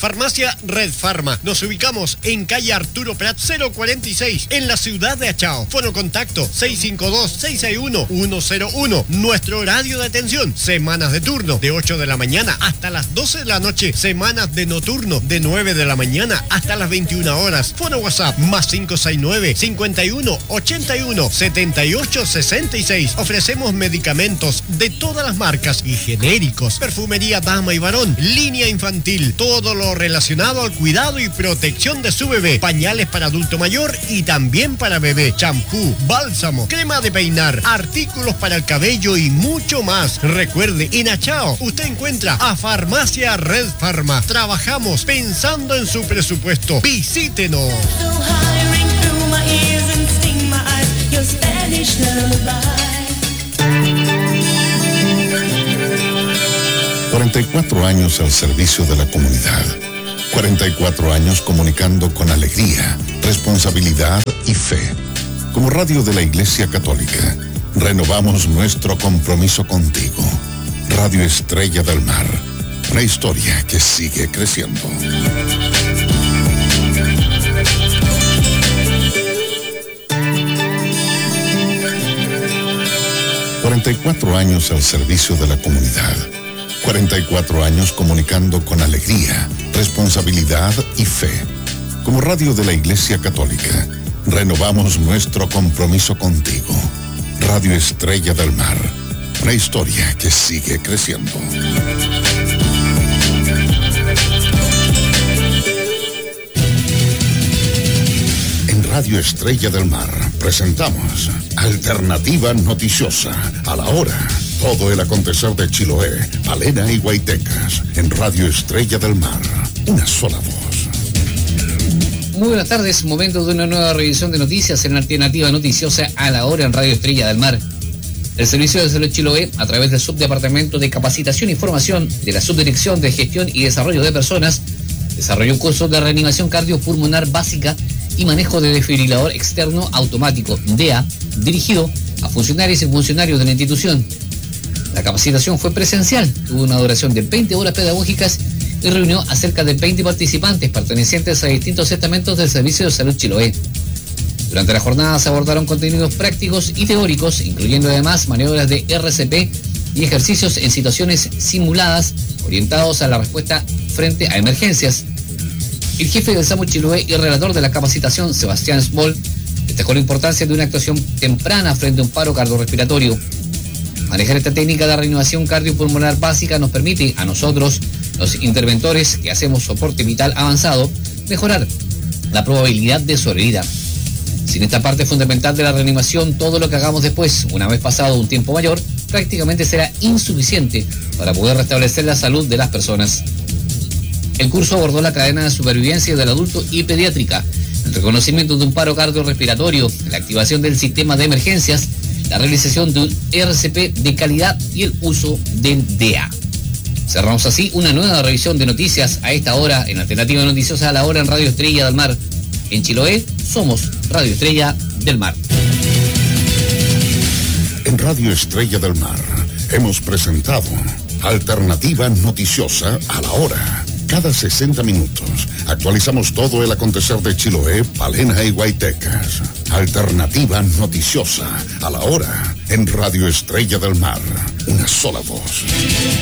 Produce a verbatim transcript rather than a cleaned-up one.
Farmacia Red Pharma. Nos ubicamos en calle Arturo Prat cero cuarenta y seis, en la ciudad de Achao. Fono contacto seis cinco dos, seis seis uno, uno cero uno. Nuestro horario de atención, semanas de turno, de ocho de la mañana hasta las doce de la noche. Semanas de nocturno, de nueve de la mañana hasta las veintiuna horas. Fono WhatsApp, más cinco seis nueve, cincuenta y uno, ochenta y uno, setenta y ocho, sesenta y seis. Ofrecemos medicamentos de todas las marcas y genéricos. Perfumería dama y varón, línea infantil, todo lo relacionado al cuidado y protección de su bebé. Pañales para adulto mayor y también para bebé. Champú, bálsamo, crema de peinar, artículos para el cabello y mucho más. Recuerde, en Achao usted encuentra a Farmacia Red Pharma. Trabajamos pensando en su presupuesto. Visítenos. cuarenta y cuatro años al servicio de la comunidad. cuarenta y cuatro años comunicando con alegría, responsabilidad y fe. Como radio de la Iglesia Católica, renovamos nuestro compromiso contigo. Radio Estrella del Mar. Una historia que sigue creciendo. cuarenta y cuatro años al servicio de la comunidad. cuarenta y cuatro años comunicando con alegría, responsabilidad y fe. Como radio de la Iglesia Católica, renovamos nuestro compromiso contigo. Radio Estrella del Mar. Una historia que sigue creciendo. En Radio Estrella del Mar presentamos Alternativa Noticiosa. A la hora, todo el acontecer de Chiloé, Palena y Guaitecas. En Radio Estrella del Mar, una sola voz. Muy buenas tardes, momento de una nueva revisión de noticias en Alternativa Noticiosa a la hora en Radio Estrella del Mar. El Servicio de Salud Chiloé, a través del Subdepartamento de Capacitación y Formación de la Subdirección de Gestión y Desarrollo de Personas, desarrolló un curso de reanimación cardiopulmonar básica y manejo de desfibrilador externo automático, D E A, dirigido a funcionarios y funcionarios de la institución. La capacitación fue presencial, tuvo una duración de veinte horas pedagógicas y reunió a cerca de veinte participantes pertenecientes a distintos estamentos del Servicio de Salud Chiloé. Durante la jornada se abordaron contenidos prácticos y teóricos, incluyendo además maniobras de R C P y ejercicios en situaciones simuladas orientados a la respuesta frente a emergencias. El jefe del SAMU Chiloé y relator de la capacitación, Sebastián Small, destacó la importancia de una actuación temprana frente a un paro cardiorrespiratorio. Manejar esta técnica de reanimación cardiopulmonar básica nos permite a nosotros, los interventores que hacemos soporte vital avanzado, mejorar la probabilidad de sobrevida. Sin esta parte fundamental de la reanimación, todo lo que hagamos después, una vez pasado un tiempo mayor, prácticamente será insuficiente para poder restablecer la salud de las personas. El curso abordó la cadena de supervivencia del adulto y pediátrica, el reconocimiento de un paro cardiorrespiratorio, la activación del sistema de emergencias, la realización de un R C P de calidad y el uso del D E A. Cerramos así una nueva revisión de noticias a esta hora en Alternativa Noticiosa a la hora en Radio Estrella del Mar. En Chiloé somos Radio Estrella del Mar. En Radio Estrella del Mar hemos presentado Alternativa Noticiosa a la hora. Cada sesenta minutos actualizamos todo el acontecer de Chiloé, Palena y Guaitecas. Alternativa Noticiosa a la hora en Radio Estrella del Mar. Una sola voz.